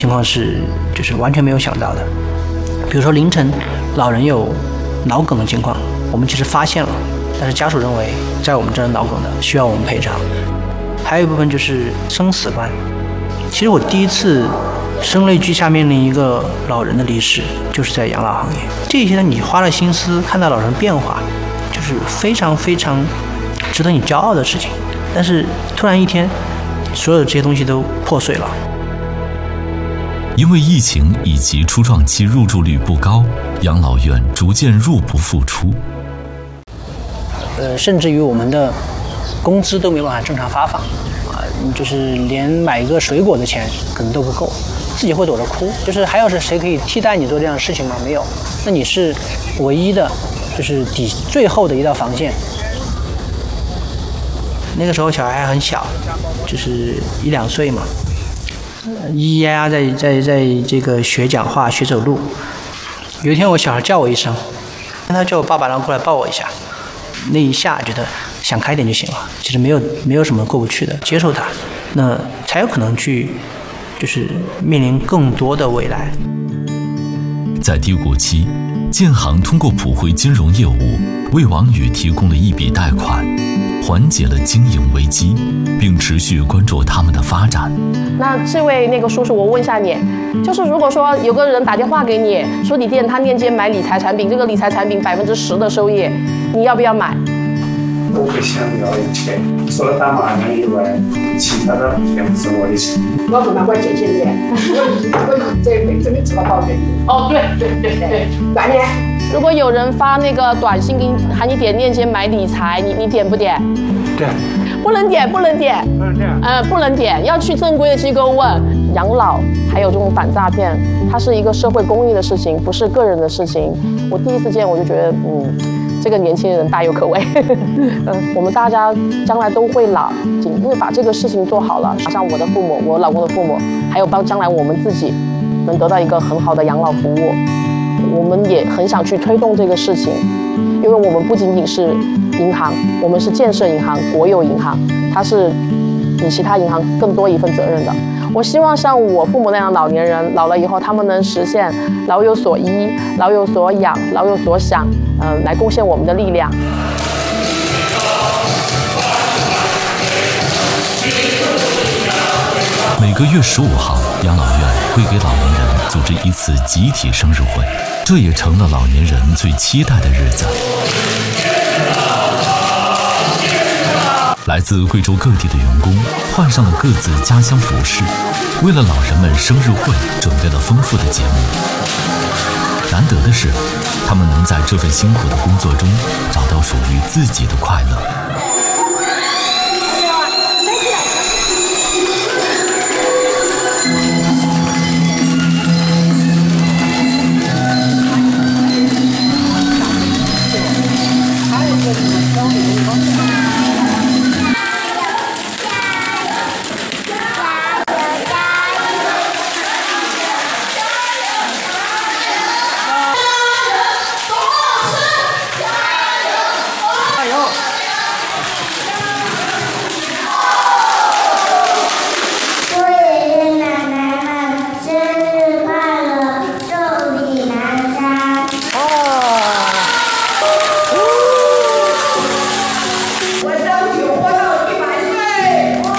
情况是就是完全没有想到的。比如说凌晨老人有脑梗的情况，我们其实发现了，但是家属认为在我们这儿脑梗的需要我们赔偿。还有一部分就是生死观，其实我第一次声泪俱下面临一个老人的离世，就是在养老行业。这些呢，你花了心思看到老人变化，就是非常非常值得你骄傲的事情。但是突然一天，所有的这些东西都破碎了。 因为疫情以及初创期入住率不高，养老院逐渐入不敷出。 甚至于我们的工资都没办法正常发放，就是连买一个水果的钱可能都不够，自己会躲着哭。就是还有是谁可以替代你做这样的事情吗？没有。那你是唯一的，就是最后的一道防线。那个时候小孩还很小，就是1-2岁嘛，咿咿呀呀在这个学讲话、学走路。有一天我小孩叫我一声，他叫我爸爸，然后过来抱我一下。那一下觉得想开点就行了，其实没有什么过不去的，接受它，那才有可能去就是面临更多的未来。 在低谷期，建行通过普惠金融业务为王宇提供了一笔贷款，缓解了经营危机，并持续关注他们的发展。 那这位那个叔叔，我问一下你，就是如果说有个人打电话给你，说你店他链接买理财产品，这个理财产品10%的收益，你要不要买？ 我不想要一切，除了打麻将以外，其他的全部是我的钱。 我不能管借钱的，我这辈子没吃到保证。哦，对，半年。 如果有人发那个短信给你，喊你点链接买理财，你点不点？ 对。 不能点。不能点，要去正规的机构问。养老还有这种反诈骗，它是一个社会公益的事情，不是个人的事情。我第一次见我就觉得，这个年轻人大有可为。我们大家将来都会老，仅是把这个事情做好了，像我的父母、我老公的父母，还有将来我们自己能得到一个很好的养老服务。我们也很想去推动这个事情，因为我们不仅仅是银行，我们是建设银行、国有银行，它是比其他银行更多一份责任的。我希望像我父母那样老年人，老了以后他们能实现老有所依、老有所养、老有所想，来贡献我们的力量。 每个月15号，养老院会给老年人组织一次集体生日会，这也成了老年人最期待的日子。来自贵州各地的员工换上了各自家乡服饰，为了老人们生日会准备了丰富的节目。难得的是，他们能在这份辛苦的工作中找到属于自己的快乐。